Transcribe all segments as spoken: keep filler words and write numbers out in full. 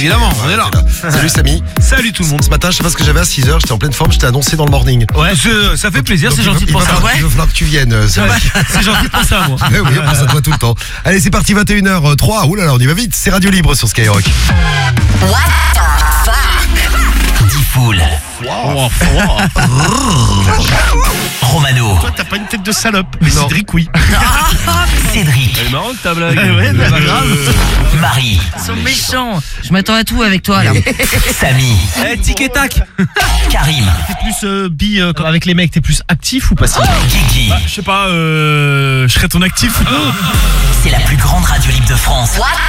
Évidemment, on est là. Salut Samy. Salut tout le monde. Ce matin, je sais pas ce que j'avais à six heures, j'étais en pleine forme, j'étais annoncé dans le morning. Ouais, je- ça fait plaisir, Donc, c'est il va- gentil de il va penser à falloir- moi. Il va falloir que tu viennes. euh, Samy. C'est gentil de penser à moi. Eh oui, on pense à toi tout le temps. Allez, c'est parti, vingt et une heures trois. Ouh là là, on y va vite. C'est Radio Libre sur Skyrock. Diffoul. Oh, Romano. Toi, t'as pas une tête de salope, mais Non. Cédric, oui. Cédric. Elle est marrante ta blague. Ouais, C'est pas euh, grave. Marie. Ils sont méchants. Je m'attends à tout avec toi là. Samy. Eh, tic et tac. Karim. T'es plus euh, bi euh, comme avec les mecs, t'es plus actif ou passif? Guigui. Bah, je sais pas, euh, je serais ton actif. C'est la plus grande radio libre de France.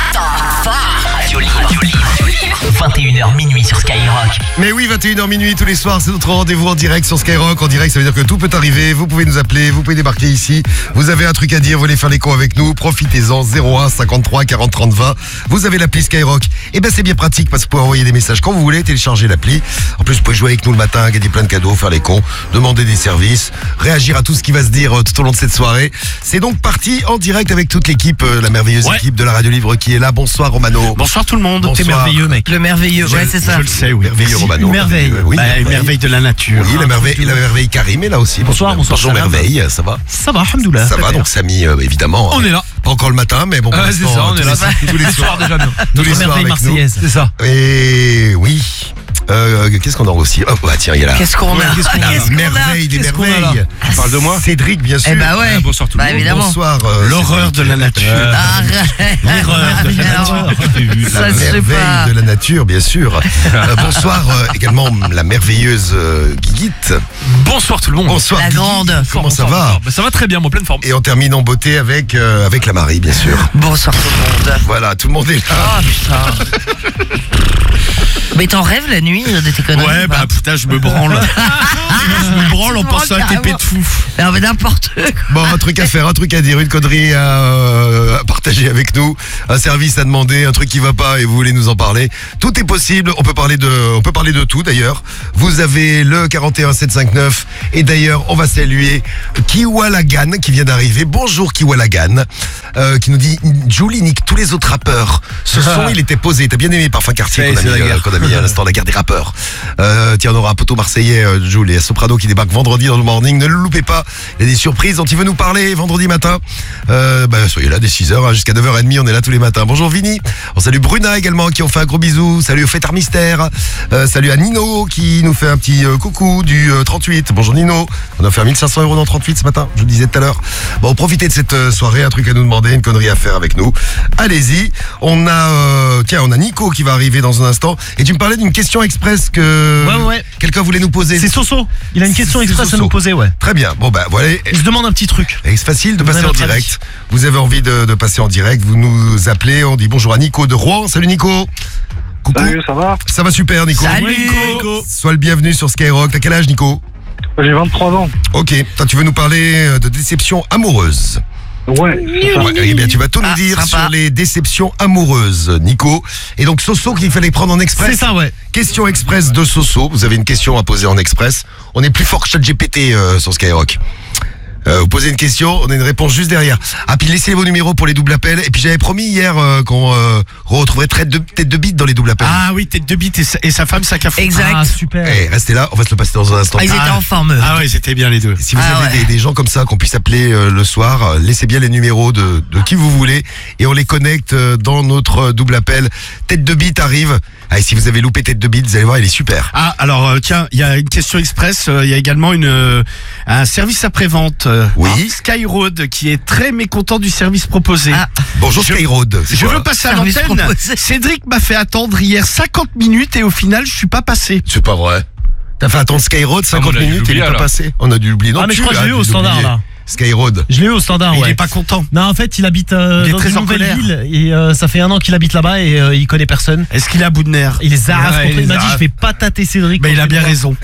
Radio libre. Radio libre. vingt et une heures minuit sur Skyrock. Mais oui, vingt et une heures minuit tous les soirs, c'est notre rendez-vous en direct sur Skyrock. En direct, ça veut dire que tout peut arriver. Vous pouvez nous appeler, vous pouvez débarquer ici. Vous avez un truc à dire, vous voulez faire les cons avec nous. Profitez-en, zéro un cinquante-trois quarante trente vingt. Vous avez l'appli Skyrock. Et ben c'est bien pratique parce que vous pouvez envoyer des messages quand vous voulez, télécharger l'appli. En plus, vous pouvez jouer avec nous le matin, gagner plein de cadeaux, faire les cons, demander des services, réagir à tout ce qui va se dire euh, tout au long de cette soirée. C'est donc parti en direct avec toute l'équipe, euh, la merveilleuse Ouais. équipe de la Radio Libre qui est là. Bonsoir Romano. Bonsoir tout le monde. T'es Bonsoir. merveilleux, mec. Le merveilleux, ouais, c'est ça. Je le sais, oui. Merveilleux Merci. Romano. Une merveille. Euh, oui, Bah, merveille. une merveille de la nature. Oui, la merveille, la merveille Karim est là aussi. Bonsoir, bonsoir, Bonjour Salam. merveille, ça va? Ça va, alhamdoulilah. Ça va, donc Samy, euh, évidemment. On est là. Pas encore le matin, mais bon, pour Ah, c'est l'instant, ça, on tous est les- là. tous les soirs. déjà bien. Tous les Notre soirs merveille avec nous. marseillaise. C'est ça. Et oui. Euh, qu'est-ce qu'on a aussi? Oh, bah tiens, il y a la, Qu'est-ce qu'on a qu'est-ce qu'on a la Qu'est-ce qu'on a merveille des Qu'est-ce qu'on a là merveilles. Tu parles de moi? Cédric, bien sûr. Eh bah ouais. Ah, bonsoir tout le Bah monde. évidemment. Bonsoir. euh, L'horreur de la nature. Arrête. L'erreur de la Alors, nature. Ça se fait merveille pas. de la nature, bien sûr. Euh, bonsoir euh, également la merveilleuse euh, Guiguite. Bonsoir tout le monde. Bonsoir. La Guigui. grande. Comment ça Bonsoir, va? bonsoir. Bah, ça va très bien, moi, pleine forme. Et on termine en beauté avec, euh, avec la Marie, bien sûr. Bonsoir tout le monde. Voilà, tout le monde est là. Oh putain. Mais t'en rêves la nuit de tes conneries Ouais, ou pas bah putain, je me branle. je me branle en Tu te pensant à branles tes pets de fou. Non mais n'importe quoi. Bon, un truc à faire, un truc à dire, une connerie à, euh, à partager avec nous, un service à demander, un truc qui va pas et vous voulez nous en parler. Tout est possible. On peut parler de, on peut parler de tout d'ailleurs. Vous avez le quarante et un sept cent cinquante-neuf et d'ailleurs on va saluer Kiwalagan qui vient d'arriver. Bonjour Kiwalagan, euh, qui nous dit Julie nique tous les autres rappeurs. Ce son il était posé. T'as bien aimé Parfum Quartier Ouais, qu'on a c'est mis, la euh, guerre. qu'on a mis à l'instant, la guerre des rappeurs. Euh, tiens, on aura un poteau marseillais, euh, Jules et Soprano qui débarque vendredi dans le morning. Ne le loupez pas. Il y a des surprises dont il veut nous parler vendredi matin. Euh, bah, soyez là dès six heures hein, jusqu'à neuf heures trente. On est là tous les matins. Bonjour Vini. On salue Bruna également qui ont fait un gros bisou. Salut au Fêtard Mystère. Euh, salut à Nino qui nous fait un petit euh, coucou du euh, trente-huit. Bonjour Nino. On a fait mille cinq cents euros dans trente-huit ce matin. Je vous le disais tout à l'heure. Bon, profitez de cette euh, soirée. Un truc à nous demander, une connerie à faire avec nous. Allez-y. On a, euh, tiens, on a Nico qui va arriver dans un instant. Et tu me parlais d'une question express que Ouais, ouais. quelqu'un voulait nous poser. C'est Soso. Il a une question C'est express à Soso. nous poser, ouais. Très bien. Bon, bah, voilà. Il se demande un petit truc. Et c'est facile de Donnez passer en votre direct. Vous avez envie de, de passer en direct, vous nous appelez, on dit bonjour à Nico de Rouen. Salut Nico. Coucou. Salut, ça va? Ça va super Nico. Salut. Ouais, Nico. Sois le bienvenu sur Skyrock. T'as quel âge Nico? J'ai vingt-trois ans. Ok. Toi tu veux nous parler de déception amoureuse. Ouais, c'est ça. Ouais, eh bien tu vas tout nous Ah, dire sympa. sur les déceptions amoureuses Nico. Et donc Soso qu'il fallait prendre en express. C'est ça, ouais. Question express de Soso. Vous avez une question à poser en express. On est plus fort que ChatGPT euh, sur Skyrock. Euh, vous posez une question, on a une réponse juste derrière. Ah, puis laissez vos numéros pour les doubles appels. Et puis j'avais promis hier euh, qu'on euh, retrouverait tête de, tête de bite dans les doubles appels. Ah oui, tête de bite et sa, et sa femme, sac à fond. Exact. Ah, super. Eh, restez là, on va se le passer dans un instant. Ah, ils étaient en forme eux. Ah ouais, c'était bien les deux. Si vous Ah avez ouais. des, des gens comme ça qu'on puisse appeler euh, le soir, euh, laissez bien les numéros de, de qui vous voulez et on les connecte euh, dans notre euh, double appel. Tête de bite arrive. Ah, et si vous avez loupé tête de bite, vous allez voir, il est super. Ah, alors euh, tiens, il y a une question express, euh, il y a également une euh, un service après-vente. euh, Oui. hein, Skyroad qui est très mécontent du service proposé. Ah. Bonjour Je- Skyroad. c'est Je quoi veux passer à Service l'antenne. proposé. Cédric m'a fait attendre hier cinquante minutes et au final, je suis pas passé. C'est pas vrai. T'as fait attendre Skyroad cinquante on a dû minutes et il est l'oublier, pas alors. passé. On a dû l'oublier. Non, Ah mais je tu crois que as je l'ai eu dû au standard l'oublier. là. Skyroad. Je l'ai eu au standard, Il ouais. est pas content. Non, en fait, il habite euh, Il est dans très une en nouvelle colère. ville et euh, ça fait un an qu'il habite là-bas et euh, il connaît personne. Est-ce qu'il a bout de nerfs? Il les arrache Ouais, contre- il Il m'a les dit arrache. je vais pas tâter Cédric. Ben, il a quand bien je vais raison.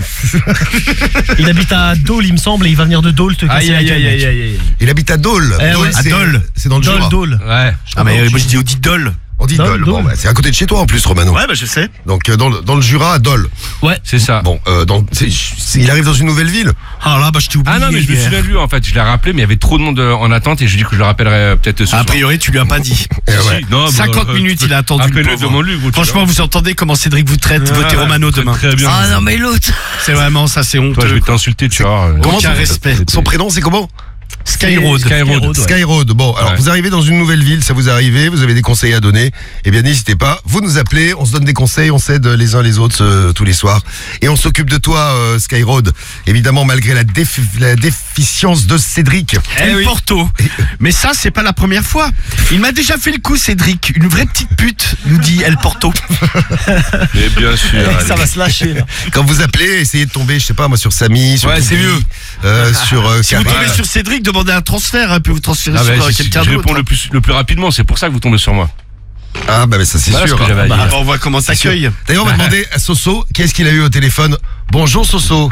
voir. Il habite à Dole, il me semble, et il va venir de Dole te casser Aïe, la aïe, gueule, aïe, mec. aïe, aïe, aïe. Il habite à Dole. Eh Dole, ouais, à c'est- Dole. C'est dans le Dole, Jura. Dole. Ouais. Ah mais moi je dis au dit Dole. On dit Dole, Dole. Dole. Bon, bah, c'est à côté de chez toi en plus, Romano. Ouais, bah je sais. Donc euh, dans, le, dans le Jura, à Dole. Ouais, c'est ça. Bon, euh, dans, c'est- c'est- il arrive dans une nouvelle ville. Ah là, bah je t'ai oublié. Ah non, mais je me hier. souviens de lui en fait. Je l'ai rappelé, mais il y avait trop de monde euh, en attente et je lui ai dit que je le rappellerai euh, peut-être ce soir. A priori, tu lui as pas dit. Eh ouais. Non, bah, cinquante euh, minutes, tu peux- il a attendu. le Appelle-le, pauvre. demande-lui, gros, tu Franchement, verras. vous entendez comment Cédric vous traite. Votez Ouais, Romano très, demain. Très bien. Ah non, mais l'autre. C'est vraiment ça, c'est Toi, je honteux. vais t'insulter, tu vois. Comment Aucun son- respect. Son prénom, c'est comment? Skyroad. Skyroad. Ouais. Skyroad. Bon, alors Ouais. vous arrivez dans une nouvelle ville, ça vous est arrivé, vous avez des conseils à donner. Eh bien, n'hésitez pas, vous nous appelez, on se donne des conseils, on s'aide les uns les autres euh, tous les soirs. Et on s'occupe de toi, euh, Skyroad. Évidemment, malgré la, défi- la déficience de Cédric. El Porto. Mais ça, c'est pas la première fois. Il m'a déjà fait le coup, Cédric. Une vraie petite pute, nous dit El Porto. Mais bien sûr. Ça allez. va se lâcher là. Quand vous appelez, essayez de tomber, je sais pas moi, sur Samy, sur Ouais, c'est Toby, mieux. euh, sur euh, Si vous Kabal. tombez sur Cédric, demandez un transfert, hein, puis vous transférez Ah bah, sur euh, je, quelqu'un je d'autre. réponds le plus, le plus rapidement, c'est pour ça que vous tombez sur moi. Ah bah mais ça c'est Voilà sûr. ce que j'avais à Bah, dire. bah, on voit comment ça sûr. accueille. D'ailleurs, on va demander à Soso, qu'est-ce qu'il a eu au téléphone. Bonjour Soso.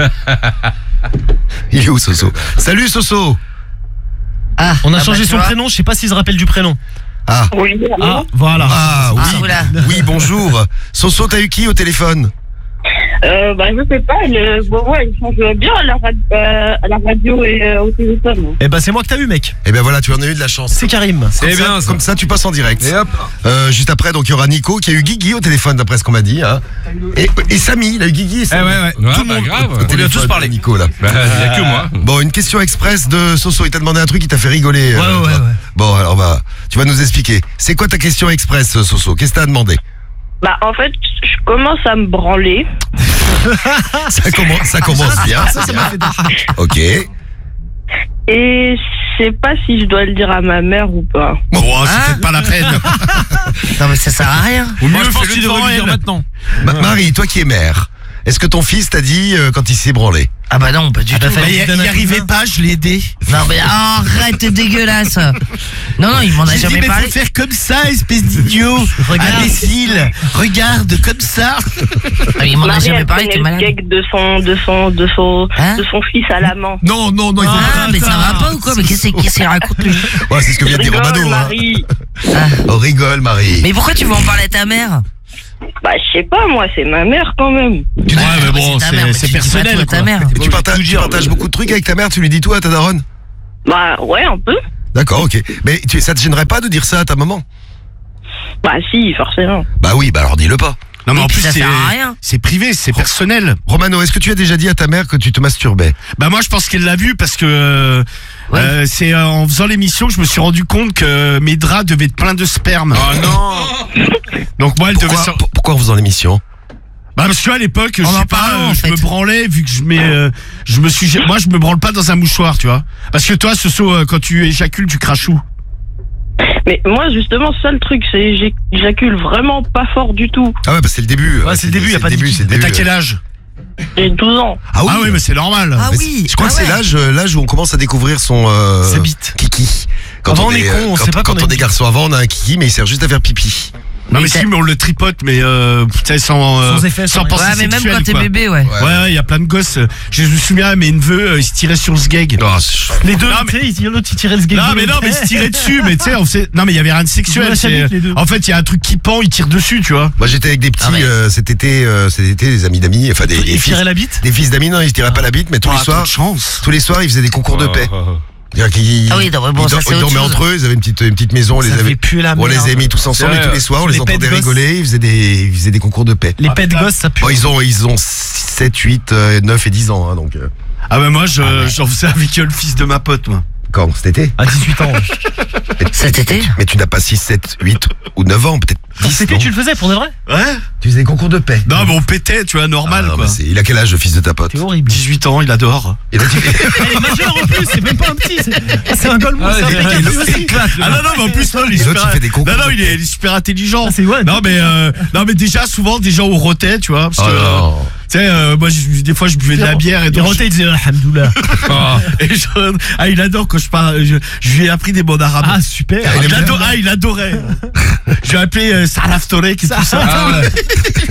Il est où Soso? Salut Soso. Ah, On a ah changé bah, tu son vois. prénom, je sais pas s'il se rappelle du prénom. Ah, Oui, Ah, voilà. ah oui. Ah, oula. Oui, bonjour. Soso, t'as eu qui au téléphone? Euh, bah, je sais pas, le Bobo, il change bien à la, rad- euh, à la radio et euh, au téléphone. Eh ben c'est moi que t'as eu, mec. Eh ben voilà, tu en as eu de la chance. C'est Karim. Comme, C'est ça, bien, ça. comme ça, tu passes en direct. Et hop. Euh, juste après, donc il y aura Nico qui a eu Guigui au téléphone, d'après ce qu'on m'a dit. Hein. Et, et Samy, il a eu Guigui et Samy. Eh ouais, ouais. Ouais, Tout le bah, monde grave. au On lui a téléphone, tous parlé. Nico là. Bah, il y a que moi. Bon, une question express de Soso. Il t'a demandé un truc, il t'a fait rigoler. Ouais, euh, ouais, toi. ouais. Bon, alors bah, tu vas nous expliquer. C'est quoi ta question express, Soso? Qu'est-ce que t'as demandé? Bah, en fait, je commence à me branler. Ça commence, ça commence bien. Ça, c'est bien. Ok. Et je sais pas si je dois le dire à ma mère ou pas. Bon, Bon, c'est Ah. peut-être pas la peine. Non, mais ça sert à rien. Ou Moi, mieux, je pense fais-le qu'il devant devrait lui dire elle. maintenant. Ma- Marie, toi qui es mère, est-ce que ton fils t'a dit euh, quand il s'est branlé? Ah bah non, pas du Ah, t'as tout. fait- Mais il Donne un il coup de arrivait main. pas, je l'ai aidé. Non, mais arrête, t'es dégueulasse. Non, non, il m'en a J'ai dit, jamais mais parlé. faut faire comme ça, espèce d'idiot. Regarde. Imbécile. Regarde, comme ça. Ah, il m'en a Marie, jamais elle parlé, connaît t'es le malade. gag de son, de son, de son, Hein de son fils à l'amant. Non, non, non, il faut Ah, mais ça va pas ou quoi? Mais qu'est-ce qu'est-ce qu'il raconte lui? pas. Ouais, c'est ce que vient de dire Rigole, Romano. Hein. Marie. Ah. Oh, rigole, Marie. Mais pourquoi tu veux en parler à ta mère? Bah, je sais pas, moi, c'est ma mère quand même. Tu, Ouais, mais bon, ta mère, mais c'est tu dis pas tout personnel. à ta quoi. mère. mais tu partages, tu partages beaucoup de trucs avec ta mère, tu lui dis tout à ta daronne? Bah, ouais, un peu. D'accord, ok. Mais tu, ça te gênerait pas de dire ça à ta maman? Bah, si, forcément. Bah oui, bah alors dis-le pas. Non, mais Et en puis plus, ça c'est sert à rien. c'est privé, c'est personnel. Romano, est-ce que tu as déjà dit à ta mère que tu te masturbais? Bah moi je pense qu'elle l'a vu parce que euh, Ouais. euh, c'est euh, en faisant l'émission que je me suis rendu compte que mes draps devaient être pleins de sperme. Oh non. Donc moi elle devait Pourquoi, sor- pour- pourquoi en faisant l'émission? Bah parce que à l'époque, je En en sais pas, parlant, euh, en je fait. me branlais vu que je mets euh, je me suis moi je me branle pas dans un mouchoir, tu vois. Parce que toi Soso euh, quand tu éjacules, tu craches où? Mais moi, justement, ça, le truc, c'est j'éc- j'éjacule vraiment pas fort du tout. Ah ouais, bah c'est le début. Ouais, c'est le début, y a pas de début, liquide. c'est le Et t'as début. quel âge? J'ai douze ans. Ah oui, Ah oui, mais c'est normal. Ah Mais oui. c'est- Je crois ah que c'est ouais. l'âge, euh, l'âge où on commence à découvrir son euh, Sa bite. kiki. Quand Avant, on est, est con, euh, on quand, sait pas quand qu'on a on une est garçon. Avant, on a un kiki, mais il sert juste à faire pipi. Non mais Mais si, t'as- mais on le tripote, mais euh, tu sais, sans euh, Sans effet, sans rien. pensée Ouais, mais même sexuelle, quand t'es quoi. bébé, ouais. Ouais, ouais, il y a plein de gosses. euh, Je me souviens, mes neveux, euh, ils se tiraient sur le sgeg. Non, c'est- Les deux, Non, tu sais, il- l'autre il tirait le sgeg. Non de mais non l'autre. mais ils se tiraient dessus, mais tu sais, on sait... non mais il y avait rien de sexuel. Ils c'est- jouaient à la chaîne, les deux. En fait, il y a un truc qui pend, ils tirent dessus, tu vois. Moi j'étais avec des petits Ah, mais- euh, cet été, euh, cet été, des amis d'amis, enfin des, des Il fils, tirait la bite. des fils d'amis, non, ils se tiraient pas la bite, mais tous Ah, les tant soirs, de chance. tous les soirs, ils faisaient des concours de paix. Oh, oh, oh. C'est-à-dire qu'ils- Ah oui, non, mais bon, ils, ça, dor- c'est ils autre dormaient chose. entre eux, ils avaient une petite, une petite maison, on les Ça avait, fait puer la on les merde. avait mis tous ensemble C'est et tous vrai, les soirs, on les les pets de entendait gosses. rigoler, ils faisaient des, ils faisaient des concours de paix. Les pets de gosses, ça pue. Bon, ils ont, ils ont sept, huit, neuf et dix ans, hein, donc, euh, Ah bah moi, je, j'en faisais avec euh, le fils de ma pote, moi. quand, cet été? À dix-huit ans. Cet été? Mais tu n'as pas six, sept, huit ou neuf ans, peut-être dix, C'était, non tu le faisais pour de vrai? Ouais. Tu faisais des concours de paix. Non mais on pétait, tu vois, normal Ah, quoi. bah, c'est- il a quel âge, le fils de ta pote? C'est horrible. dix-huit ans, il adore. Il a dit- Il est majeur en plus, c'est même pas un petit. C'est ah, c'est un golemon, c'est un il- mec il- lui aussi. Ah non non, mais en plus non, il est Et l'autre, super. il fait des concours Non non, de il est, il est super intelligent. Ah, c'est ouais. Non mais euh, non mais déjà souvent déjà on rotait, tu vois. Parce Oh que, non. sais, euh, moi, je- des fois, je buvais de la bière et Il donc. rotait, il disait Alhamdoulilah. Et je- ah, il adore quand je parle. Je, je lui ai appris des mots d'arabe. Ah, super. Ah, il, adore- ah, il adorait. Je lui ai appelé euh, Salaf Torek et tout ça. Ah ouais.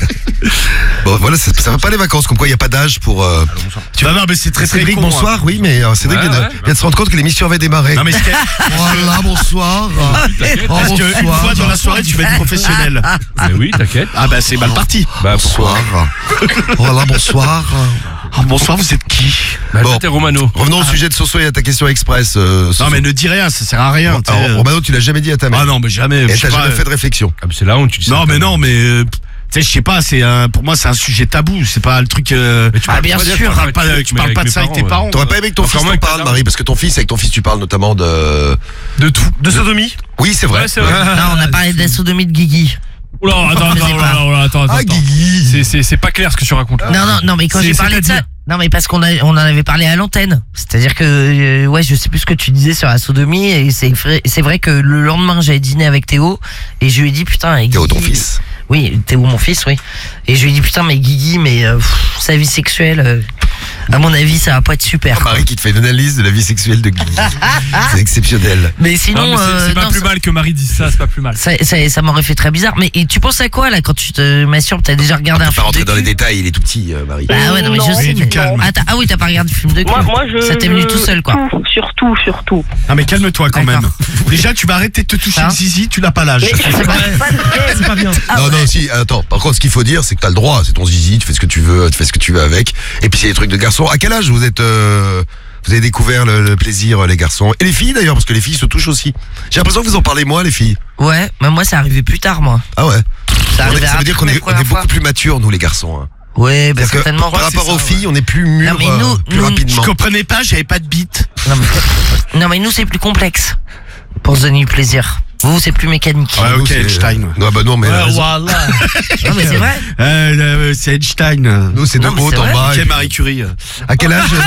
Bon, voilà, ça, ça va pas les vacances, comme quoi il n'y a pas d'âge pour. Euh... Tu vas voir, mais c'est très très Cédric, con, bonsoir, oui, mais euh, Cédric Ouais, vient, de, ouais. vient de se rendre compte que l'émission avait démarré. hein. Non, mais ce qu'il y a- Voilà, bonsoir. Oh, parce qu'une bonsoir. fois dans la soirée, tu vas être professionnel. Mais oui, t'inquiète. Ah, bah, c'est mal parti. Bah pourquoi Bonsoir. Voilà, bonsoir. Ah, bonsoir, vous êtes qui? Bah Bon. toi, t'es Romano. Revenons au sujet de Soso et à ta question express. Euh, Soso. Non, mais ne dis rien, ça sert à rien. tu sais. Alors, Romano, tu l'as jamais dit à ta mère. Ah non, mais jamais. Et je sais t'as pas, jamais euh, fait de réflexion. Ah, mais c'est là où tu dis ça. Non, mais t'as- non, mais euh, tu sais, je sais pas. C'est un, pour moi, c'est un sujet tabou. C'est pas le truc. Euh, Mais tu Ah, parles bien pas sûr. dire, tu parles pas, avec- tu mais parles pas de mes ça avec tes ouais. parents. T'aurais pas aimé que ton Encore fils moins t'en que ta parle, mère. Marie, parce que ton fils, avec ton fils, tu parles notamment de. De tout. De sodomie. Oui, c'est vrai. Ouais, c'est vrai. Non, on a parlé de la sodomie de Guigui. Oula, attends, attends, faisait pas. attends, attends, attends, Ah, attends. Guigui. C'est- C'est c'est pas clair ce que tu racontes là. Non, non, non, mais quand C'est- j'ai parlé de ça. c'est-à-dire Non, mais parce qu'on a, on en avait parlé à l'antenne. C'est-à-dire que, euh, ouais, je sais plus ce que tu disais sur la sodomie. Et c'est vrai, c'est vrai que le lendemain, j'avais dîné avec Théo. Et je lui ai dit, putain, et Théo, ton Guigui- fils. Oui, Théo, mon fils, oui. Et je lui ai dit, putain, mais Guigui, mais euh, pff, sa vie sexuelle, euh, à mon avis, ça va pas être super. quoi. Marie qui te fait une analyse de la vie sexuelle de Guigui. C'est exceptionnel. Mais sinon, Non, mais c'est- euh, c'est pas non, plus ça- mal que Marie dise ça, c'est pas plus mal. Ça, ça, ça m'aurait fait très bizarre. Mais et tu penses à quoi là quand tu te masturbes? T'as déjà regardé On un peut pas film rentrer de dans les cul? détails, il est tout petit, euh, Marie. Ah ouais, non mais je Non, sais. oui, du mais- calme. Ah, t'as- ah oui, t'as pas regardé le film de cul. Moi, moi, je. Ça t'est venu tout seul, quoi. Surtout, surtout, surtout. Ah, mais calme-toi quand même. D'accord. Déjà, tu vas arrêter de te toucher Hein le zizi, tu n'as pas l'âge. Mais C'est pas, C'est pas bien. ah non, ouais. non, si, attends. Par contre, ce qu'il faut dire, c'est que t'as le droit. C'est ton zizi, tu fais ce que tu veux, tu fais ce que tu veux avec. Et puis, c'est des trucs de garçons. À quel âge vous êtes, euh, vous avez découvert le, le plaisir, les garçons? Et les filles, d'ailleurs, parce que les filles se touchent aussi. J'ai l'impression que vous en parlez moins, les filles. Ouais, mais moi ça arrivait plus tard, moi. Ah ouais. Ça On est- arrivait ça veut dire qu'on après est, la on première est beaucoup fois. plus matures, nous, les garçons. Hein. Ouais, bah C'est-à-dire que certainement. par rapport aux filles, on est plus mûrs, Non, mais nous- euh, plus nous- Je rapidement. comprenais pas, j'avais pas de bite. Non mais, non, mais nous c'est plus complexe pour se donner du plaisir. Vous c'est plus mécanique. Ouais, Nous, ok, c'est- Einstein. Non, bah non, mais. elle a Ouais, raison. voilà. Non mais c'est vrai. Euh, euh, c'est Einstein. Nous, c'est de Non, mais haut c'est en vrai. bas. Ok, et- Marie Curie. À quel âge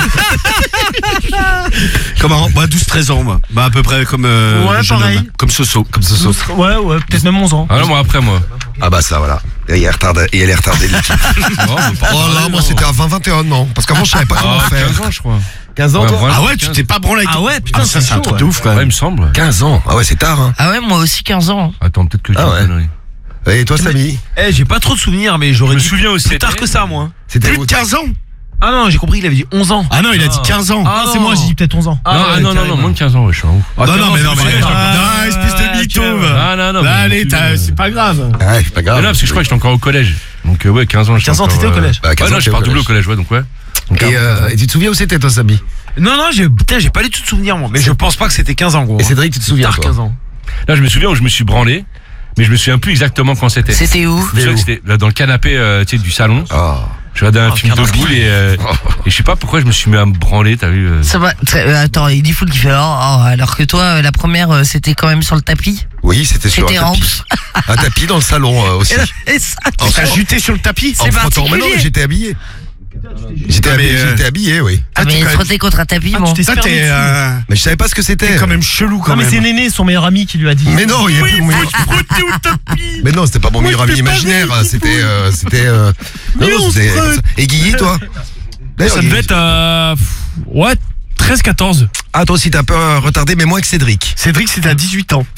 Comment? Moi, douze treize ans, moi. Bah, à peu près comme, euh, Ouais, le jeune pareil. homme. Comme Soso. Comme ce saut. Ouais, ouais, peut-être même onze ans. Ah non, moi après, moi. Ah bah ça, voilà. Et elle est retardée. Et elle est retardée. le type. Oh, bah, pas Oh là, pareil, moi non. c'était à vingt vingt et un, non. Parce qu'avant, je savais pas comment Ah, faire. quinze ans, je crois. quinze ans, Ouais, toi vraiment, Ah ouais, tu quinze. t'es pas branlé avec Ah ouais, putain, Ah, ça, c'est c'est un chaud, truc ouais. de ouf, quand Ouais, il même. me semble. quinze ans. Ah ouais, c'est tard, hein. Ah ouais, moi aussi quinze ans. Attends, peut-être que je dis Ah une ouais. connerie. Et toi, Samy? Eh, j'ai pas trop de souvenirs, mais Je j'aurais me dit souviens aussi. plus tard que ça, moi. C'était Plus de quinze ans? Ah non, j'ai compris, il avait dit onze ans. Ah non, il a dit quinze ans. Ah, c'est moi, j'ai dit peut-être onze ans. Non, ah, non, non, non, moins de quinze ans, ouais, je suis un ouf. non, non, mais non, mais. Ah, Non, espèce de mytho, ok, va. Ah, non, non. Bah, mais allez, non plus, t'as- euh, c'est pas grave. Ouais, c'est pas Mais grave. non, parce que je crois que j'étais encore au collège. Donc, euh, ouais, quinze ans, j'étais quinze ans, encore, t'étais au euh, collège. Bah, quinze Ouais, ans, non, j'ai t'étais pas au doublé au collège. collège, ouais, donc ouais. Donc, Et, euh, et tu te souviens où c'était, toi, Samy? Non, non, j'ai, putain, j'ai pas du tout de souvenirs, moi. Mais je pense pas que c'était quinze ans, gros. Et Cédric, tu te souviens, Tard toi? quinze ans. Là, je me souviens où je me suis branlé, mais je me souviens plus exactement quand c'était. C'était où? Je me souviens que c'était là, dans le canapé, euh, tu sais, du salon. Ah. Je regardais un Oh, film de canapé. boule et, euh, et je sais pas pourquoi je me suis mis à me branler, t'as vu euh, Ça va. très- euh, attends, il dit full qui fait oh, oh, alors que toi, euh, la première, euh, c'était quand même sur le tapis. Oui, c'était sur un C'était tapis. Un tapis dans le salon euh, aussi. Et ça, En T'as frottant- juté sur le tapis? En c'est frottant. Mais non, particulier. mais j'étais habillé. J'étais Non, mais, habillé, euh, j'étais habillé, oui. Ah, mais t'es quand même- frotter contre un tapis, bon. t'es Ça, perdu t'es dessus. euh, Mais je savais pas ce que c'était. t'es quand même chelou, quand Non, mais même. c'est Néné, son meilleur ami, qui lui a dit. Mais non, il y a plus mon meilleur. Mais non, c'était pas mon meilleur ami imaginaire. C'était, euh, c'était. euh, Non, non, c'était. Et Guigui, toi? D'ailleurs, Ça Guigui- devait être à. Ouais, treize quatorze. Ah, toi aussi, t'es un peu euh, retardé, mais moins que Cédric. Cédric, c'était à dix-huit ans.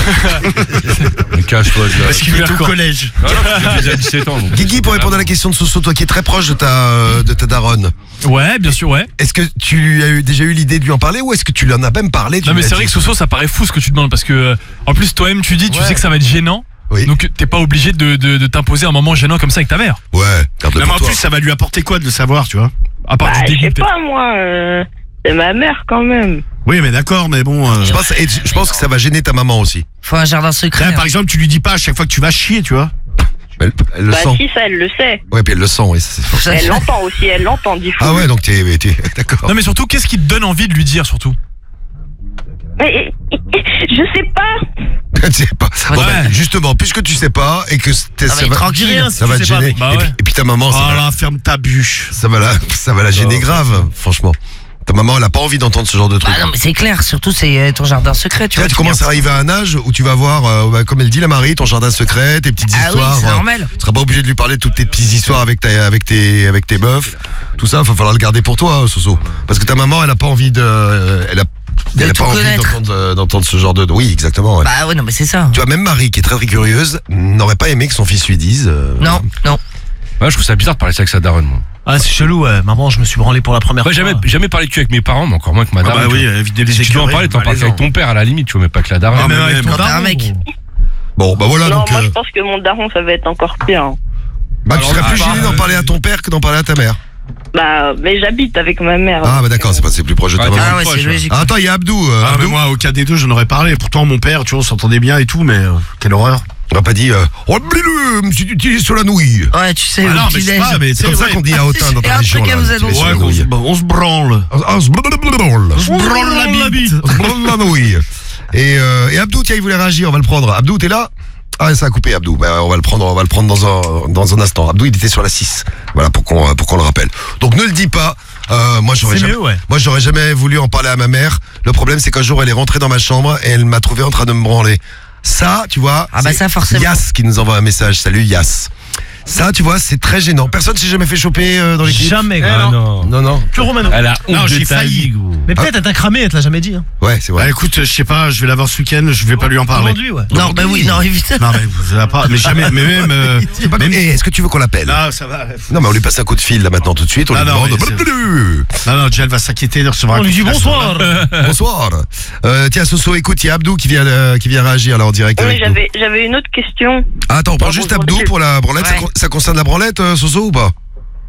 mais cache-toi, je Parce qu'il était au collège. Non, non, j'ai déjà dix-sept ans. donc- Guigui, pour répondre à la question de Soso, toi qui es très proche de ta, euh, de ta daronne, Ouais, bien sûr, ouais. est-ce que tu as eu, déjà eu l'idée de lui en parler ou est-ce que tu lui en as même parlé? tu Non, mais lui as c'est vrai dit- que Soso, ça paraît fou ce que tu demandes parce que, euh, en plus, toi-même, tu dis, tu Ouais. sais que ça va être gênant. Oui. Donc, t'es pas obligé de, de, de t'imposer un moment gênant comme ça avec ta mère. Ouais, garde-le Non, mais pour en toi. plus, ça va lui apporter quoi de le savoir, tu vois? À part Bah, du je dégoût, sais peut-être. pas, moi. euh, C'est ma mère, quand même. Oui, mais d'accord, mais bon. euh, Je pense, et je pense que ça va gêner ta maman aussi. Faut un jardin secret. là, par exemple, tu lui dis pas à chaque fois que tu vas chier, tu vois? Elle, elle le Bah, sent. si, ça, elle le sait. Ouais, puis elle le sent, oui, ça, c'est fort. Ça, Elle l'entend aussi, elle l'entend, dit fou. Ah ouais, donc t'es, t'es- d'accord. Non, mais surtout, qu'est-ce qui te donne envie de lui dire, surtout? Mais, je sais pas. Tu sais pas. Bon, Ouais. bah, justement, puisque tu sais pas et que c'était- Ah, ça mais va, tranquille, ça si va tu te sais pas. gêner. Bah et, ouais. puis, et puis ta maman, ça, Oh va, là, ferme ta bûche. ça va la, ça va la gêner grave, franchement. Ta maman, elle a pas envie d'entendre ce genre de truc. Bah non, mais c'est clair, surtout c'est euh, ton jardin secret, tu Tu, vois. tu commences à arriver à un âge où tu vas voir, euh, bah, comme elle dit la Marie, ton jardin secret, tes petites Ah oui, histoires. c'est euh, normal. Tu seras pas obligé de lui parler de toutes tes petites histoires avec, ta, avec, tes, avec tes meufs. Tout ça, il va falloir le garder pour toi, Soso. Parce que ta maman, elle a pas envie de... euh, Elle a, De elle a tout pas envie connaître. d'entendre, euh, d'entendre ce genre de... Oui, exactement. Ouais. Bah ouais, non, mais c'est ça. Tu vois, même Marie, qui est très très curieuse, n'aurait pas aimé que son fils lui dise... euh, Non, non. Ouais, je trouve ça bizarre de parler ça avec sa daronne, moi. Ah, c'est chelou, ouais. Maman, je me suis branlé pour la première Ouais, fois. jamais, jamais parlé de cul avec mes parents, mais encore moins que ma Ah daronne. bah tu oui, vois. éviter les Si tu veux en écureuils, parler, t'en parles malaisant. avec ton père à la limite, tu vois, mais pas que la daronne. Ah, mais avec ton Quand t'as un daron. mec. Bon, bah voilà, Non, donc... moi euh, je pense que mon daron ça va être encore pire. hein. bah, tu Alors, serais ah, plus bah, gêné d'en euh, parler à ton père que d'en parler à ta mère. Bah, mais j'habite avec ma mère. Ah bah d'accord, c'est pas c'est plus proche de ta Ouais, maman. Ah ouais, proche, c'est ouais. logique. Ah, attends, il y a Abdou. euh, Ah, mais Abdou, moi, au cas des deux, j'en aurais parlé. Pourtant, mon père, tu vois, on s'entendait bien et tout, mais euh, quelle horreur. on n'a pas dit... Euh, oh, le monsieur du thé sur la nouille. Ouais, tu sais, Ah au non, mais je sais petit-déj. pas, mais C'est comme ça qu'on dit à Autun dans Et ta un région. truc à là, vous tu laisses annoncer. la Ouais, nouille. on, se- on se branle. Ah, on se blablabla. On se branle la bite. On se branle la nouille. Et, euh, et Abdou, tiens, il voulait réagir, on va le prendre. Abdou, t'es là? Ah, ça a coupé, Abdou. Ben, on va le prendre, on va le prendre dans un, dans un instant. Abdou, il était sur la six. Voilà, pour qu'on, pour qu'on le rappelle. Donc, ne le dis pas. Euh, moi, j'aurais C'est jamais, mieux, ouais. moi, j'aurais jamais voulu en parler à ma mère. Le problème, c'est qu'un jour, elle est rentrée dans ma chambre et elle m'a trouvé en train de me branler. Ça, tu vois. Ah bah c'est ça, forcément. Yass qui nous envoie un message. Salut, Yass. Ça, tu vois, c'est très gênant. Personne s'est jamais fait choper euh, dans l'équipe. Jamais, Ah, gros. non. Non, non. Que Romano. Elle a Non, honte j'ai de ta failli. vie, gros. Mais peut-être elle t'a cramé, elle te l'a jamais dit. Hein. Ouais, c'est Bah vrai. écoute, je sais pas, je vais l'avoir ce week-end, je vais pas lui en parler. Aujourd'hui, ouais. Non, bah oui, non, évidemment. Non, mais vous avez pas, mais jamais, mais même, euh, C'est pas comme- même- Eh, est-ce que tu veux qu'on l'appelle? Non, ça va. Non, mais on lui passe un coup de fil là maintenant tout de suite. On Ah lui non, demande. mais Non, non, Jel va s'inquiéter de recevoir On un lui coup dit de fil. bonsoir. Bonsoir. Euh, tiens, Soso, écoute, il y a Abdou qui vient, euh, qui vient réagir là en direct Oui, avec nous. j'avais, j'avais une autre question. Ah, attends, on prend Ah, juste bonjour, Abdou l'équipe. pour la branlette. Ça, Ouais. con- ça concerne la branlette, euh, Soso, ou pas?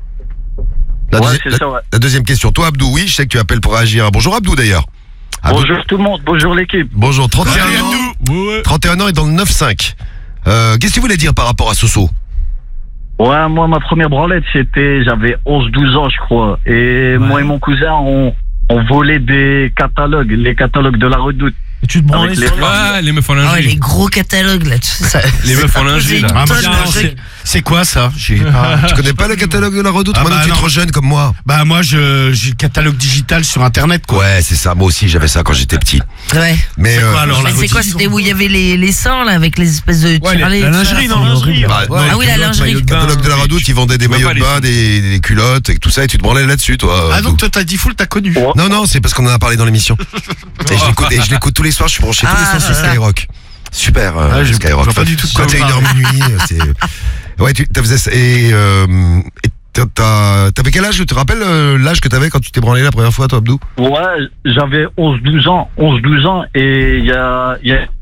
La, Ouais, deuxi- c'est la- ça, ouais. la deuxième question. Toi, Abdou, oui, je sais que tu appelles pour réagir. Bonjour, Abdou, d'ailleurs. Abdou- Bonjour tout le monde, bonjour l'équipe. Bonjour, trente et un Salut, ans. trente et un ans et dans le neuf cinq. Euh, qu'est-ce que tu voulais dire par rapport à Soso? Ouais, moi ma première branlette c'était, j'avais onze douze ans je crois. Et moi et mon cousin on, on volait des catalogues, les catalogues de la Redoute. Et tu te branlais Avec les sur Ouais, les meufs en Ah ouais, lingerie. les gros catalogues là, tu sais, ça. Les c'est meufs pas en lingerie, possible. là. Ah, moi, Tonnes non, de c'est- trucs. c'est quoi ça? J'ai pas. Tu connais pas le catalogue de la Redoute? Ah, Maintenant, bah tu es non. trop jeune comme moi. Bah moi, je j'ai le catalogue digital sur internet quoi. Ouais, c'est ça. Moi aussi, j'avais ça quand j'étais petit. Ouais. Mais C'est euh, quoi, alors, Mais la c'est quoi, rediffusion c'était où il y avait les, les seins là avec les espèces de Ouais, les- tirelets, la tout ça, lingerie, c'est non, horrible. bah, non, Ah oui, la lingerie. le catalogue de la Redoute, ils vendaient des Ouais, maillots pas de les bain, des, des culottes et tout ça, et tu te branlais là-dessus, toi. Ah Abdou. donc toi t'as dit full, t'as connu. Ouais. Non, non, c'est parce qu'on en a parlé dans l'émission. Et je l'écoute, et je l'écoute tous les soirs, je suis branché tous les Ah, soirs sur c'est ça. Skyrock. Super, euh, Ah, je- Skyrock. je vois pas du tout de quoi Quand il y a on une heure parle. minuit, euh, c'est... Ouais, tu t'as faisais ça. Et, euh, et t'as- t'as- t'avais quel âge? Tu te rappelles euh, l'âge que t'avais quand tu t'es branlé la première fois, toi, Abdou? Ouais, j'avais onze douze ans, onze douze ans et il y a, il y a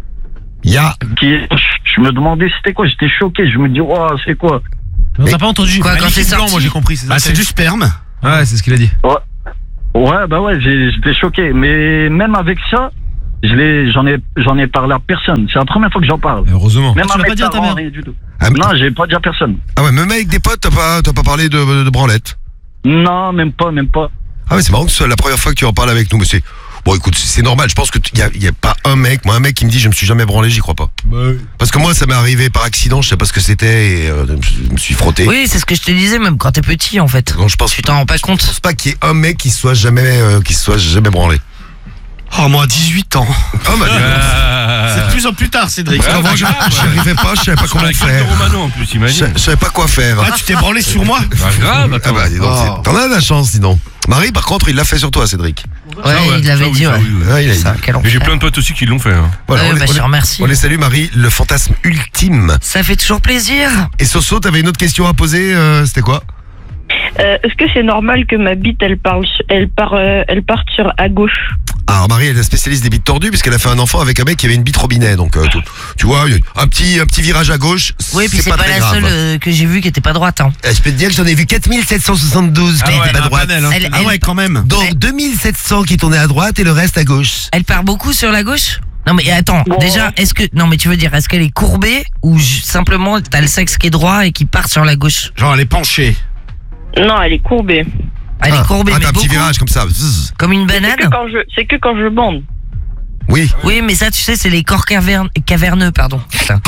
Ya. qui, je me demandais c'était quoi, j'étais choqué, je me dis oh c'est quoi. On t'a pas entendu. Quoi, quand c'est sorti? moi j'ai compris. C'est Bah c'est du sperme. Ouais, c'est ce qu'il a dit. Ouais bah ouais, j'ai- j'étais choqué, mais même avec ça, je l'ai, j'en ai, j'en ai parlé à personne. C'est la première fois que j'en parle. Heureusement. Même tu l'as avec pas dit à ta parents, mère? rien du tout. Ah, mais- Non, j'ai pas dit à personne. ah ouais, même avec des potes, t'as pas, t'as pas parlé de, de branlette? Non, même pas, même pas. Ah ouais, c'est marrant que ce soit la première fois que tu en parles avec nous, mais c'est... Bon, écoute, c'est c'est normal, je pense que il y a, y a pas un mec, moi un mec qui me dit je me suis jamais branlé, j'y crois pas. Parce que moi, ça m'est arrivé par accident, je sais pas ce que c'était, et euh, je me suis frotté. Oui, c'est ce que je te disais même quand t'es petit en fait. Donc je pense Tu t'en rends pas Je compte. pense pas qu'il y ait un mec qui se soit jamais, euh, qui se soit jamais branlé. Oh moi dix-huit ans. Oh bah, C'est de Euh, plus en plus tard Cédric. parce qu'avant, je- j'y arrivais pas, je savais pas Sur comment la gueule de faire. Romano en plus, Je imagine. je savais pas quoi faire. Ah tu t'es branlé sur moi. Bah, grave, Ah attends. bah, dis donc, Oh. c'est- t'en as de la chance, dis donc. Marie, par contre, il l'a fait sur toi, Cédric. Ouais, Ah ouais, il l'avait ça, oui, dit, ça, ouais. oui, oui. Ah, il a Ça, dit. quel Mais j'ai enfer. plein de potes aussi qui l'ont fait. Hein. Voilà, Ouais, on, les, bah, on je les- te remercie. on les salue, Marie, le fantasme ultime. Ça fait toujours plaisir. Et Soso, t'avais une autre question à poser, euh, c'était quoi? Euh, est-ce que c'est normal que ma bite, elle parle, elle part, euh, elle parte sur à gauche? Alors Marie, elle est la spécialiste des bites tordues puisqu'elle a fait un enfant avec un mec qui avait une bite robinet. Donc euh, tu, tu vois, un petit un petit virage à gauche, Oui, puis c'est pas, pas, très la grave. seule euh, que j'ai vue qui était pas droite. Hein. Eh, je peux te dire que j'en ai vu quatre mille sept cent soixante-douze qui Ah ouais, étaient pas un droite. panel, hein. Elle, Ah elle- ouais quand même. Donc deux mille sept cents qui tournaient à droite et le reste à gauche. elle part beaucoup sur la gauche. Non mais attends, Bon. déjà, est-ce que non mais tu veux dire, est-ce qu'elle est courbée ou ju- simplement t'as le sexe qui est droit et qui part sur la gauche? Genre elle est penchée. Non, elle est courbée. Elle Ah, est courbée, ah, mais t'as un petit beaucoup, virage comme ça. Zzz. comme une C'est que banane. quand je, c'est que quand je bande. Oui. Oui, mais ça, tu sais, c'est les corps cavern- caverneux, pardon. Putain.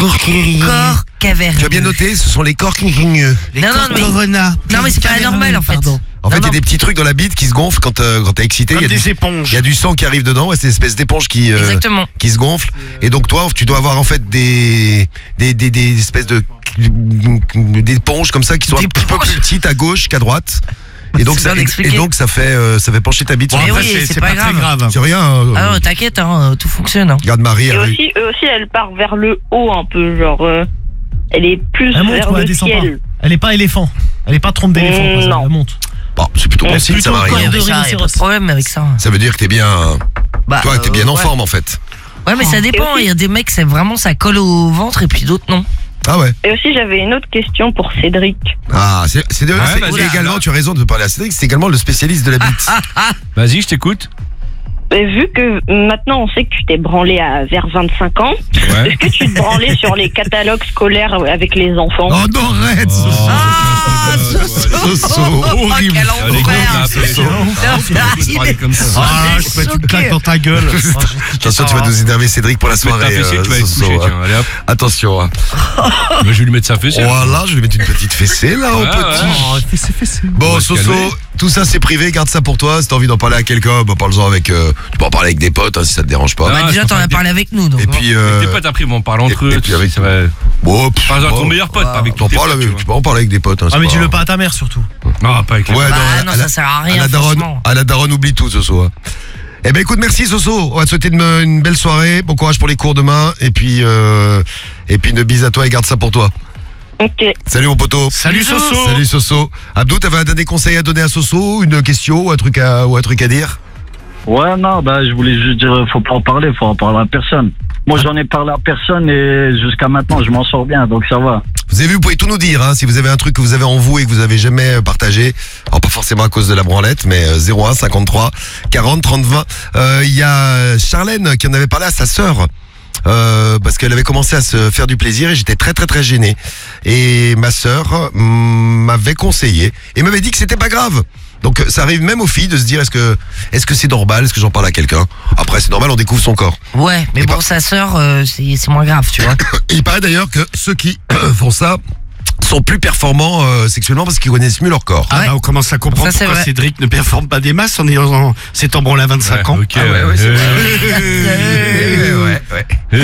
Corps caverneux. Tu as bien noté, ce sont les corps crigneux. Non, non, mais, Corona. non, mais c'est pas anormal en fait. En fait, il y non. a des petits trucs dans la bite qui se gonflent quand, euh, quand t'es excité. Comme Il y a des du- éponges. Il y a du sang qui arrive dedans, ouais, c'est une espèce d'éponge qui, euh, Exactement. qui se gonfle. Et donc toi, tu dois avoir en fait des, des, des, des espèces de d'éponges comme ça qui sont un petit peu plus petites à gauche qu'à droite. Et donc, C'est ça, bien et, expliqué. et donc ça fait euh, ça fait pencher ta bite. Bon, sur- Mais après, oui, c'est c'est c'est pas pas très grave. grave. C'est rien. euh, Ah non, t'inquiète, hein, tout fonctionne. Hein. Regarde Marie. Et elle- aussi, eux aussi, elle part vers le haut un peu, genre. euh, elle est plus Elle monte, vers ouais, elle le descend pas. ciel. Elle est pas éléphant. Elle est pas trompe d'éléphant. Mm, quoi, ça, non. Elle monte. Bon, c'est plutôt bon Ouais, signe, ça plutôt Marie. corps hein. de Ça, y a pas rhinocéros. de problème avec ça. Ça veut dire que t'es bien, Bah, toi, t'es bien euh, en ouais. forme en fait. Ouais, mais ça dépend. Il y a des mecs, c'est vraiment ça colle au ventre et puis d'autres non. Ah ouais. Et aussi, j'avais une autre question pour Cédric. Ah, c'est c'est de- Ouais, c'est- vas-y. c'est également, tu as raison de parler à Cédric, c'est également le spécialiste de la bite. Vas-y, je t'écoute. Et vu que maintenant on sait que tu t'es branlé à, vers vingt-cinq ans, Ouais. est-ce que tu te branlais sur les catalogues scolaires avec les enfants? Oh non, arrête, Soso. Ah, Soso, horrible. Quel Ah, les gars, enfer. on a appelé ça. On peut parler comme ça. Ah, je peux mettre une claque dans ta gueule. Attention, tu vas nous énerver Cédric pour la Tu vas te soirée. faire fesser, euh, tu vas aller te Soso, coucher, hein. tiens. Allez hop. Attention. hein. Moi, je vais lui mettre sa fessée. Voilà, je vais mettre une petite fessée là au Ouais, petit. ouais. Oh, fessé, fessé. Bon, On va se Soso, calmer. tout ça c'est privé, garde ça pour toi. Si t'as envie d'en parler à quelqu'un, bah parle-en avec. euh, tu peux en parler avec des potes hein, si ça te dérange pas. Ah, Bah, déjà, je t'en comprends. as parlé avec nous. Donc, Et puis. euh, Tes potes après ils vont parler entre et- eux. et puis avec- ça va- bon, pff, Par exemple, ton bon, meilleur pote, pas avec t'en tous tes parles potes, avec- tu tu peux en parler avec des potes. hein, Ah, c'est mais pas- dis-le pas à ta mère surtout. Non, pas avec les Ouais, Bah, non, non, à ça la- sert à à rien. la daronne, franchement. à la daronne oublie tout, Soso. hein. Eh ben écoute, merci Soso. On va te souhaiter une, une belle soirée. Bon courage pour les cours demain. Et puis, euh, et puis une bise à toi et garde ça pour toi. Ok. Salut mon poteau. Salut Soso. Salut Soso. Abdou, t'avais un dernier conseil à donner à Soso, une question ou un truc à, ou un truc à dire? Ouais, non, bah, je voulais juste dire, faut pas en parler, faut en parler à personne. Moi, j'en ai parlé à personne et jusqu'à maintenant, je m'en sors bien, donc ça va. Vous avez vu, vous pouvez tout nous dire, hein, si vous avez un truc que vous avez en vous et que vous avez jamais euh, partagé. Alors pas forcément à cause de la branlette, mais euh, zéro un cinquante-trois quarante trente vingt. Euh, Il y a Charlène qui en avait parlé à sa sœur. Euh, parce qu'elle avait commencé à se faire du plaisir et j'étais très très très gêné. Et ma sœur mm, m'avait conseillé et m'avait dit que c'était pas grave. Donc ça arrive même aux filles de se dire est-ce que est-ce que c'est normal, est-ce que j'en parle à quelqu'un. Après c'est normal, on découvre son corps. Ouais, mais Et bon, pas- sa sœur, euh, c'est c'est moins grave, tu vois. Et il paraît d'ailleurs que ceux qui font ça sont plus performants euh, sexuellement parce qu'ils connaissent mieux leur corps. Ah Ouais. bah on commence à comprendre Ça, c'est pourquoi vrai. Cédric ne performe pas des masses en ayant en s'étant branlé à vingt-cinq ans. Ok, Ah ouais, ouais, c'est Euh, ouais, ouais.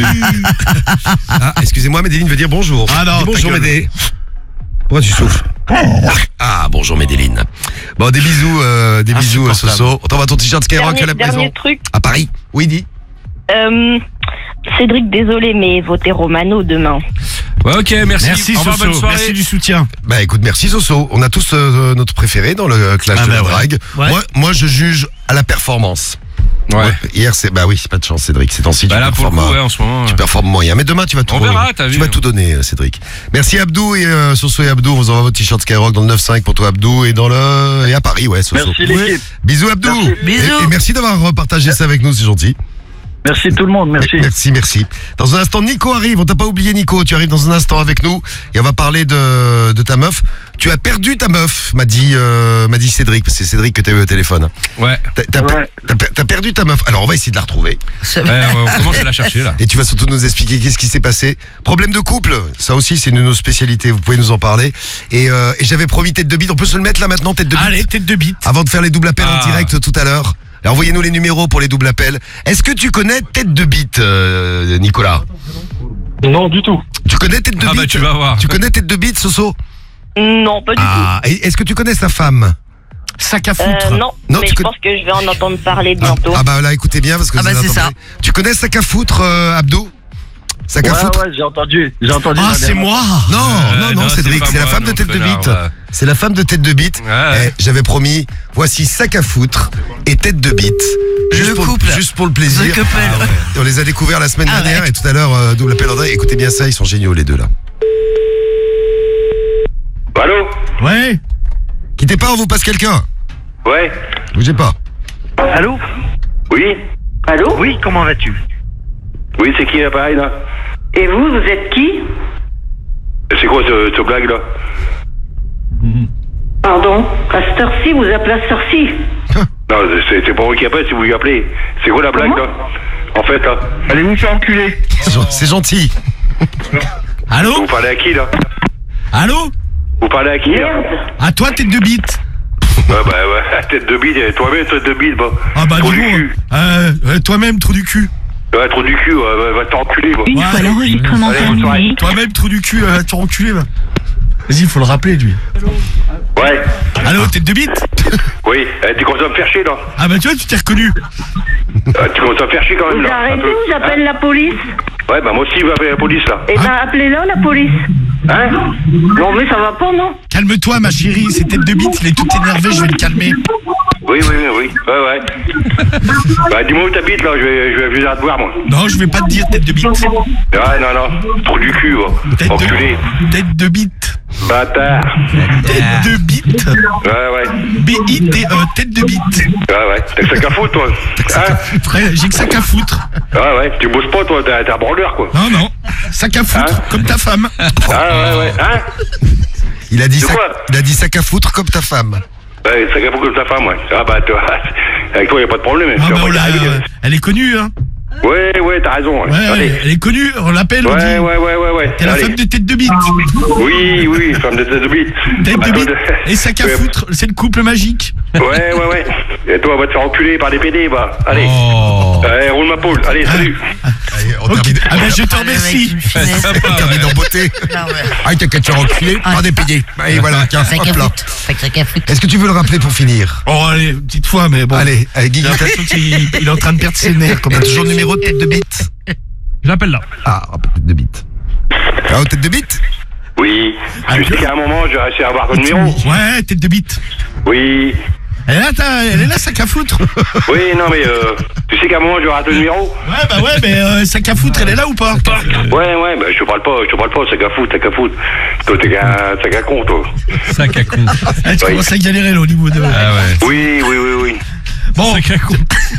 Ah, excusez-moi, Médéline veut dire bonjour. Ah non, Dis bonjour ta gueule. Médé. Pourquoi tu souffles? Ah, bonjour Médéline. Bon, des bisous, euh, des bisous, euh, Soso. On t'envoie ton t-shirt Skyrock à la Dernier, maison. dernier truc. À Paris. Oui, dis. Euh, Cédric, désolé, mais votez Romano demain. Ouais, ok, merci. Merci Au revoir, bonne Soso, soirée. merci du soutien. Bah écoute, merci Soso. On a tous euh, notre préféré dans le clash Ah de bah la ouais. drague. Ouais. Moi, moi, je juge à la performance. Ouais. Hier, c'est bah oui, c'est pas de chance, Cédric. C'est temps-ci, Bah tu là, pour le performes. coup, euh, ouais, en ce moment. Tu ouais. performes moyen. Mais demain, tu vas tout, On verra, t'as tu vu. vas tout donner, euh, Cédric. Merci Abdou et euh, Soso et Abdou. On vous envoie votre t-shirt Skyrock dans le neuf cinq pour toi, Abdou, et dans le et à Paris, ouais, Soso. Merci l'équipe. Bisous Abdou. Merci. Et, Bisous. et merci d'avoir partagé ça avec nous, c'est gentil. Merci tout le monde, merci. Merci, merci. Dans un instant, Nico arrive. On t'a pas oublié, Nico. Tu arrives dans un instant avec nous et on va parler de, de ta meuf. Tu as perdu ta meuf, m'a dit, euh, m'a dit Cédric. Parce que c'est Cédric que t'as eu au téléphone. Ouais. T'as, t'as, Ouais. t'as- t'as perdu ta meuf. Alors on va essayer de la retrouver. C'est- Ouais, ouais, on commence à la chercher là. Et tu vas surtout nous expliquer qu'est-ce qui s'est passé. Problème de couple, ça aussi c'est une de nos spécialités, vous pouvez nous en parler. Et, euh, et j'avais promis tête de bite, on peut se le mettre là maintenant, tête de bite. Allez, tête de bite. Avant de faire les doubles appels Ah. en direct tout à l'heure. Alors, envoyez-nous les numéros pour les doubles appels. Est-ce que tu connais tête de bite, euh, Nicolas? Non, du tout. Tu connais tête de Ah bite? bah tu vas voir. Tu connais tête de bite, Soso? Non, pas du Ah, et est-ce que tu connais sa femme? Sac à tout. foutre. Euh, non, Non, mais tu je connais- pense que je vais en entendre parler Ah, bientôt. ah bah là, écoutez bien parce que Ah vous bah, allez c'est entendre. Tu connais sac à foutre, euh, Abdou? Sac à Ouais, foutre? ouais, j'ai entendu. J'ai entendu. Ah, la c'est dernière. moi. Non, Euh, non, non, non, c'est Cédric, pas c'est la moi, femme de non, tête de connard, bite. ouais. C'est la femme de tête de bite. Ouais. Eh, j'avais promis, voici sac à foutre et tête de bite. Juste Le pour, couple. juste pour le plaisir. The couple. Ah ouais. Et on les a découverts la semaine Ah dernière ouais. et tout à l'heure, euh, double appel en direct. Écoutez bien ça, ils sont géniaux les deux là. Allô? Ouais. Quittez pas, on vous passe quelqu'un. Ouais. Bougez pas. Allô? Oui? Allô? Oui, comment vas-tu? Oui, c'est qui l'appareil là? Et vous, vous êtes qui? C'est quoi ce, ce blague là? Pardon? À cette heure-ci, vous appelez à cette heure-ci? Non, c'est c'est pas moi qui appelle, c'est vous qui appelez. C'est quoi la blague Comment? là? En fait là? Allez vous faire enculer. C'est gen- C'est gentil. Allô? Vous parlez à qui là? Allô? Vous parlez à qui là? Merde! À toi, tête de bite. Ouais, bah, ouais, tête de bite, toi-même, tête de bite, bah. Ah bah Trou dis du donc, cul. euh, euh, toi-même trou du cul. Ouais, trou du cul, ouais, va, va t'enculer, bah. Une fois l'enregistrement Allez, bonne soirée. terminé. Toi-même trou du cul, euh, t'es enculé va. Vas-y, il faut le rappeler lui. Ouais. Allô, tête de bite? Oui, eh, tu commences à me faire chier, là. Ah bah tu vois, tu t'es reconnu. Euh, tu commences à me faire chier quand même, Vous là. un arrêtez peu. ou j'appelle la police? Ouais, bah, moi aussi, je vais appeler la police, là. Eh ben, appelez-la, la police. Hein? Non, mais ça va pas, non? Calme-toi ma chérie, c'est tête de bite, il est tout énervé, je vais le calmer. Oui, oui, oui, oui. Ouais, ouais. Bah, dis-moi où t'habites, là, je vais, je vais venir te voir, moi. Non, je vais pas te dire tête de bite. Ouais, non, non. Trou du cul, va. Tête Enculé. de, tête de bite. Bâtard. Tête de bite. Ouais, ouais. B I T E, tête de bite. Ouais, ouais. T'as que ça qu'à foutre, toi. Hein? Frère, j'ai que ça qu'à foutre. Ouais, ouais. Tu bosses pas, toi. T'es t'es un branleur, quoi. Non, non. Sac à foutre, Hein comme ta femme. Ah, ouais, ouais. Hein? Il a dit De sac, quoi il a dit sac à foutre comme ta femme. Ouais, ça qu'à foutre comme ta femme, ouais. Ah, bah, toi. Avec toi, y a pas de problème. Ah Tu vas bah, pas on y l'a- arriver. elle est connue, hein. Ouais, ouais, t'as raison. Ouais. Ouais, Allez. ouais, elle est connue, on l'appelle, on dit. Ouais, ouais, ouais, ouais, ouais. T'es la Allez. femme de tête de bite. Oui, oui, femme de tête de bite. Tête Bah, de toi, bite et sac à Ouais. foutre, c'est le couple magique. Ouais, ouais, ouais. Et toi, on va te faire enculer par des pédés, bah. Allez. Oh. Allez, roule ma poule. Allez, salut. Allez, on Ok. termine, Ah bah je te Ah, le mec, remercie. une finesse. on termine en beauté. Ah ouais. Ah, t'as qu'à te faire enculer par des payés. Allez, voilà, tiens, Sac à hop là. foutre. Sac à foutre. Est-ce que tu veux le rappeler pour finir? Oh allez, une petite fois, mais bon. Allez, allez, Guigui, J'ai l'impression qu'il il est en train de perdre ses nerfs. t'as toujours le numéro de tête de bite? J'appelle là. Ah, oh, tête de bite. Ah, oh, tête de bite? Oui. Ah, Tu sais qu'à un moment, j'ai réussi à avoir ton numéro. Ouais, tête de bite. Oui. Elle est là, t'as- elle est là, sac à foutre. Oui, non, mais euh, tu sais qu'à un moment, j'aurai ton numéro. Ouais, bah ouais, mais euh, sac à foutre, elle est là ou pas? Ouais, ouais, bah je te parle pas, je te parle pas, c'est qu'à foutre, c'est qu'à foutre. Toi, t'es qu'un c'est qu'un con, toi. Sac à con. Ah, tu Oui. commences à galérer là au niveau de. Ah ouais. Oui, oui, oui, oui. Bon, Sac à con.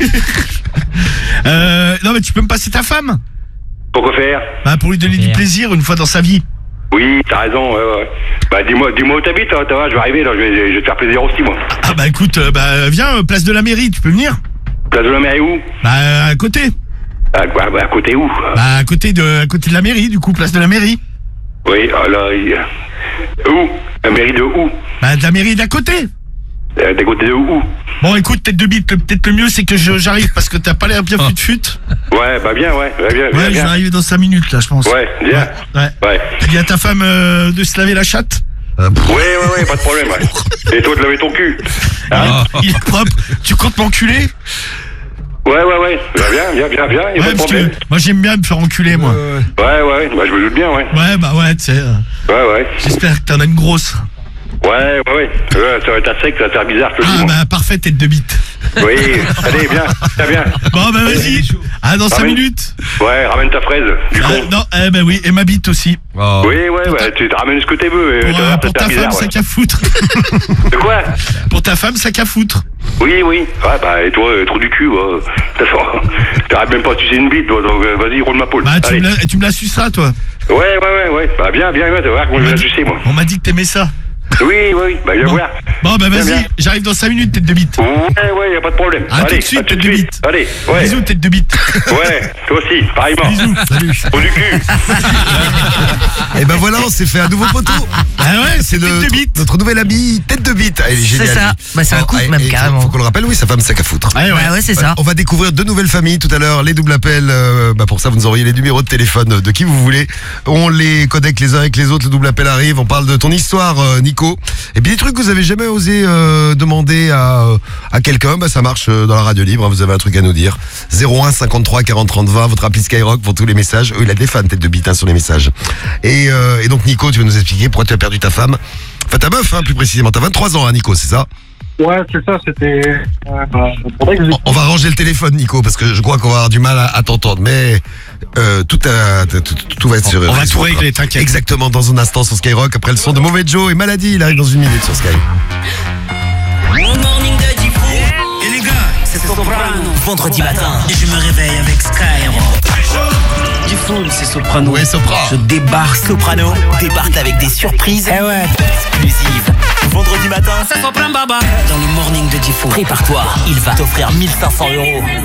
euh, non mais tu peux me passer ta femme? Pourquoi faire? Bah pour lui donner du plaisir une fois dans sa vie. Oui, t'as raison, ouais, ouais. Bah dis-moi, dis-moi où t'habites, hein, t'as vu, je vais arriver, là, je vais, je vais te faire plaisir aussi, moi. Ah bah écoute, euh, bah viens, euh, place de la mairie, tu peux venir? Place de la mairie où? Bah à côté. À, bah, bah, à côté où? Bah à côté de, à côté de la mairie, du coup, place de la mairie. Oui, ah, là, il- où? La mairie de où? Bah de la mairie d'à côté. Euh, D'à côté de où? Bon écoute, tête de bite, le- peut-être le mieux c'est que je- j'arrive parce que t'as pas l'air bien fut-fut. Ouais, bah bien, ouais, bah, bien, Ouais, bien, je vais bien. arriver dans cinq minutes là, je pense. Ouais, bien. Ouais. Ouais. T'as dit à ta femme euh, de se laver la chatte? Ouais, ouais, ouais, pas de problème, ouais. Et toi de laver ton cul. Hein? Il est propre. Tu comptes m'enculer? Ouais, ouais, ouais. Bah, bien, bien, bien, bien, y'a Ouais, pas de parce que problème. moi j'aime bien me faire enculer, moi. Ouais, ouais, bah je me doute bien, ouais. Ouais, bah ouais, tu sais. euh, Ouais, ouais. J'espère que t'en as une grosse. Ouais, ouais, ouais. Ouais, ça va être un sec, ça va faire bizarre, je te le dis, Ah moi. bah parfait, tête de bite. Oui, allez, viens, viens, viens. Bon bah vas-y. Ah dans cinq Ramène- minutes. Ouais, ramène ta fraise, du Ah, con. non, eh ben oui, et ma bite aussi. Oh. Oui, ouais, ouais, tu te ramènes ce que tu veux, et Pour, tu vas euh, voir, ça pour va ta faire femme, bizarre, ouais. sac à foutre. De quoi? Pour ta femme, sac à foutre. Oui, oui. Ouais, bah, et toi, euh, trou du cul, ouais. T'arrêtes même pas à sucer une bite, toi, donc euh, vas-y, roule ma poule. Bah tu Allez. me, la, tu me la suceras, toi. Ouais, ouais, ouais, ouais. Bah, bien, bien, bien, tu vas voir comment je vais la sucer, moi. On m'a dit que t'aimais ça. Oui, oui, bah, viens Bon, voir. bon bah Viens, vas-y, viens. j'arrive dans cinq minutes, tête de bite. Ouais, ouais, y a pas de problème. À Allez, tout de suite, à tout tête de bite. Allez, ouais. Bisous, tête de bite. Ouais, toi aussi, pareillement. Bisous, salut. Trou du cul. Et ben voilà, on s'est fait un nouveau poteau. Ah ouais, C'est c'est tête de notre, bite. notre nouvel ami, tête de bite. Ah, il est C'est génial, ça. lui. Bah, c'est un Alors, couple et- même, et carrément. Faut qu'on le rappelle, oui, sa femme, sac à foutre. Ouais, ouais. Ouais, ouais, c'est ça. On va découvrir deux nouvelles familles tout à l'heure, les doubles appels. euh, bah pour ça, vous nous envoyez les numéros de téléphone de qui vous voulez. On les connecte les uns avec les autres. Le double appel arrive. On parle de ton histoire, euh, Nico. Et puis des trucs que vous avez jamais osé euh, demander à euh, à quelqu'un. Bah ça marche euh, dans la radio libre. Hein, vous avez un truc à nous dire. zéro un cinquante-trois quarante trente vingt. Votre appli Skyrock pour tous les messages. Eux, il a des fans tête de bite hein, sur les messages. Et euh, et donc Nico, tu vas nous expliquer pourquoi tu as perdu ta femme. Enfin ta meuf, hein, plus précisément. T'as vingt-trois ans, hein, Nico, c'est ça? Ouais, c'est ça, c'était... Euh, bah, faudrait que je- On- On va ranger le téléphone, Nico, parce que je crois qu'on va avoir du mal à, à t'entendre. Mais euh, tout, a- tout, tout- tout va être sur. On va sur- tout régler, t'inquiète. Exactement, dans un instant sur Skyrock. Après le son de Mauvais Joe et Maladie, il arrive dans une minute sur Sky. Et les gars, c'est Soprano. Vendredi matin, et je me réveille avec Skyrock. Du full, c'est Soprano. Ouais, Sopra. Je débarque. Soprano débarque avec des surprises. Eh ouais. Exclusives. Vendredi matin, c'est Soprano Baba. Dans le morning de Diffoul. Prépare-toi, il va t'offrir mille cinq cents euros.